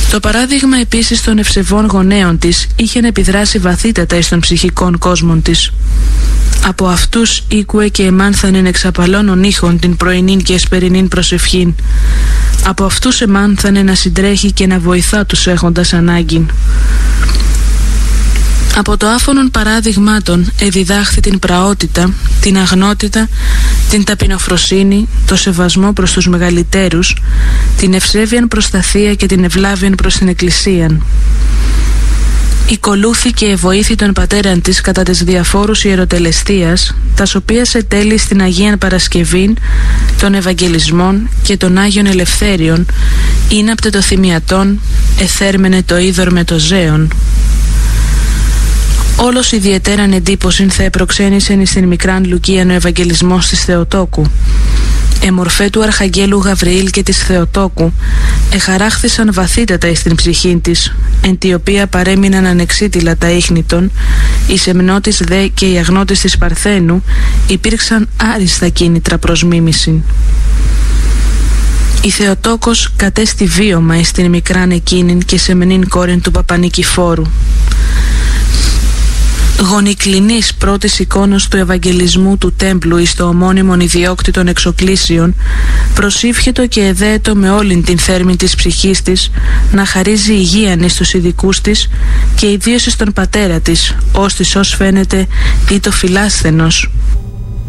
Το παράδειγμα επίσης των ευσεβών γονέων της είχε επιδράσει βαθύτατα εις των ψυχικών κόσμων της. Από αυτούς ήκουε και εμάνθανεν εξαπαλώνων ήχων την πρωινήν και εσπερινήν προσευχήν. Από αυτούς εμάνθανε να συντρέχει και να βοηθά τους έχοντας ανάγκην. Από το άφωνον παράδειγμάτων εδιδάχθη την πραότητα, την αγνότητα, την ταπεινοφροσύνη, το σεβασμό προς τους μεγαλυτέρους, την ευσέβειαν προς τα θεία και την ευλάβειαν προς την Εκκλησίαν. Οικολούθη και εβοήθη τον πατέραν της κατά τις διαφόρους ιεροτελεστίας, τας οποίας ετέλει στην Αγίαν Παρασκευήν, των Ευαγγελισμών και των Άγιων Ελευθέριων, είναπτε το θυμιατόν, εθέρμενε το είδωρ με το ζέον. Όλος ιδιαιτέραν εντύπωσιν θα επροξένησεν εις την μικράν Λουκίαν ο Ευαγγελισμός της Θεοτόκου. Εμορφέ του Αρχαγγέλου Γαβριήλ και της Θεοτόκου εχαράχθησαν βαθύτατα εις την ψυχήν της, εν τη οποία παρέμειναν ανεξίτηλα τα ίχνητον, η σεμνότης δε και οι αγνότες της Παρθένου υπήρξαν άριστα κίνητρα προς μίμησιν. Η Θεοτόκος κατέστη βίωμα εις την μικράν εκείνην και σεμνήν κόρην του Παπανικηφόρου. Γονικλινής πρώτης εικόνος του Ευαγγελισμού του Τέμπλου εις το ομώνυμον ιδιόκτη των εξοκλήσεων, προσήφιετο και εδέτο με όλην την θέρμη της ψυχής της να χαρίζει υγείαν εις τους ειδικούς της και ιδίως εις τον πατέρα της, ως της ως φαίνεται ή το φιλάσθενος.